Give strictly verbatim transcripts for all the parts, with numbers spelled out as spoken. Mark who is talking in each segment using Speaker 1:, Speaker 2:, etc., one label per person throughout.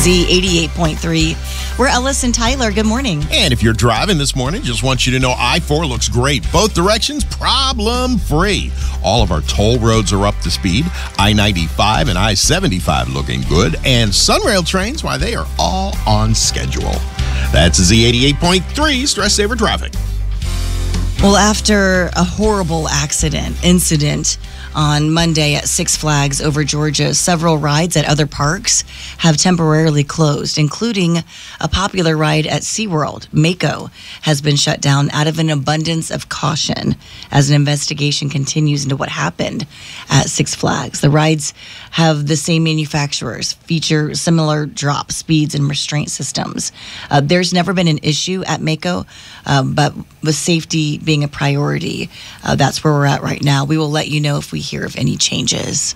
Speaker 1: Z eighty-eight point three. We're Ellis and Tyler. Good morning.
Speaker 2: And if you're driving this morning, just want you to know I four looks great. Both directions, problem-free. All of our toll roads are up to speed. I ninety-five and I seventy-five looking good. And Sunrail trains, why, they are all on schedule. That's Z eighty-eight point three, Stress Saver Traffic.
Speaker 1: Well, after a horrible accident, incident on Monday at Six Flags over Georgia, several rides at other parks have temporarily closed, including a popular ride at SeaWorld. Mako has been shut down out of an abundance of caution as an investigation continues into what happened at Six Flags. The rides have the same manufacturers, feature similar drop speeds and restraint systems. Uh, there's never been an issue at Mako, uh, but with safety being a priority, uh, that's where we're at right now. We will let you know if we hear of any changes.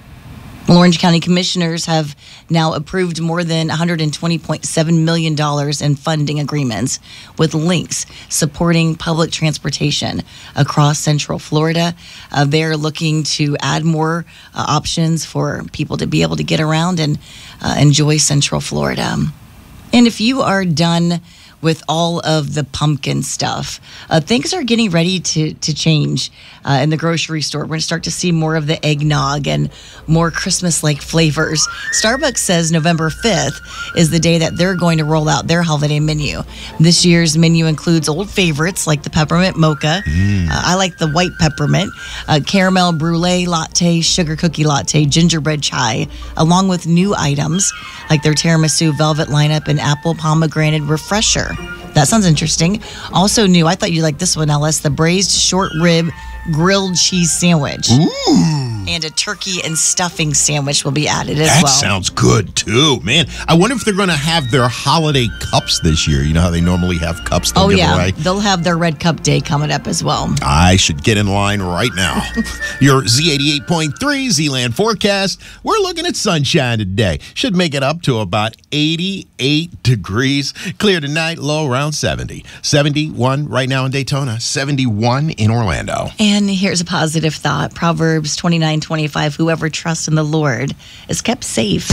Speaker 1: Well, Orange County commissioners have now approved more than one hundred twenty point seven million dollars in funding agreements with Lynx supporting public transportation across Central Florida. Uh, they're looking to add more uh, options for people to be able to get around and uh, enjoy Central Florida. And if you are done with all of the pumpkin stuff, Uh, things are getting ready to to change uh, in the grocery store. We're going to start to see more of the eggnog and more Christmas-like flavors. Starbucks says November fifth is the day that they're going to roll out their holiday menu. This year's menu includes old favorites like the peppermint mocha. Mm. Uh, I like the white peppermint, uh, caramel brulee latte, sugar cookie latte, gingerbread chai, along with new items like their tiramisu velvet lineup and apple pomegranate refresher. That sounds interesting. Also new, I thought you'd like this one, Ellis, the braised short rib grilled cheese sandwich.
Speaker 2: Ooh.
Speaker 1: And a turkey and stuffing sandwich will be added as
Speaker 2: that
Speaker 1: well.
Speaker 2: That sounds good, too. Man, I wonder if they're going to have their holiday cups this year. You know how they normally have cups they'll
Speaker 1: oh,
Speaker 2: give
Speaker 1: yeah.
Speaker 2: away?
Speaker 1: They'll have their Red Cup Day coming up as well.
Speaker 2: I should get in line right now. Your Z eighty-eight point three Z-Land forecast. We're looking at sunshine today. Should make it up to about eighty-eight degrees. Clear tonight, low around seventy. seventy-one right now in Daytona, seventy-one in Orlando.
Speaker 1: And here's a positive thought. Proverbs twenty-nine twenty-five, whoever trusts in the Lord is kept safe.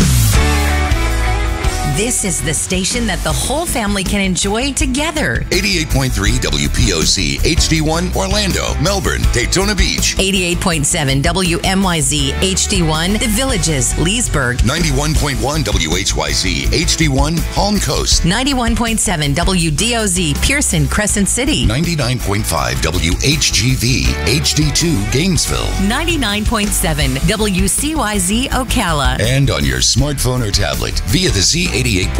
Speaker 3: This is the station that the whole family can enjoy together.
Speaker 4: eighty-eight point three W P O C, H D one, Orlando, Melbourne, Daytona Beach.
Speaker 3: eighty-eight point seven W M Y Z, H D one, The Villages, Leesburg.
Speaker 4: ninety-one point one W H Y Z, H D one, Palm Coast.
Speaker 3: ninety-one point seven W D O Z, Pearson, Crescent City.
Speaker 4: ninety-nine point five W H G V, H D two, Gainesville.
Speaker 3: ninety-nine point seven W C Y Z, Ocala.
Speaker 4: And on your smartphone or tablet via the Z eighty-eight point